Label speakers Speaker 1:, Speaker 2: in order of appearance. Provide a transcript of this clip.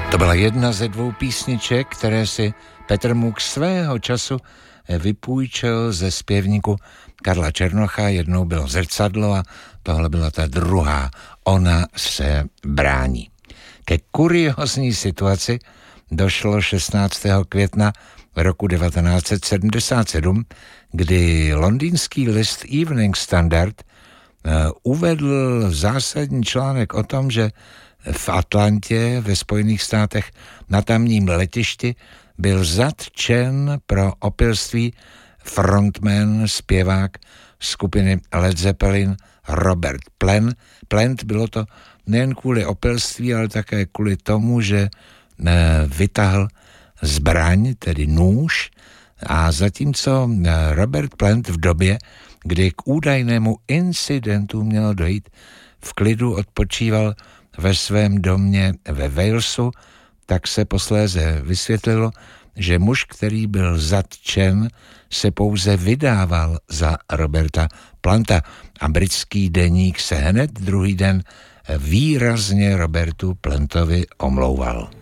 Speaker 1: To byla jedna ze dvou písniček, které si Petr Muk svého času vypůjčil ze zpěvníku Karla Černocha. Jednou bylo Zrcadlo a tohle byla ta druhá. Ona se brání. Ke kuriózní situaci došlo 16. května roku 1977, kdy londýnský list Evening Standard uvedl zásadní článek o tom, že v Atlantě ve Spojených státech na tamním letišti byl zatčen pro opilství frontman, zpěvák skupiny Led Zeppelin Robert Plant. Bylo to nejen kvůli opilství, ale také kvůli tomu, že vytahl zbraň, tedy nůž, a zatímco Robert Plant v době, kdy k údajnému incidentu mělo dojít, v klidu odpočíval ve svém domě ve Walesu, tak se posléze vysvětlilo, že muž, který byl zatčen, se pouze vydával za Roberta Planta a britský deník se hned druhý den výrazně Robertu Plantovi omlouval.